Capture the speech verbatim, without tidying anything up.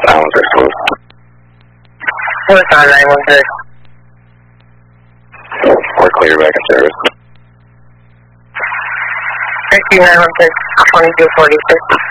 nine one six, close. What's on nine one six? We're clear back in service. Rescue nine one six, twenty-two forty-six.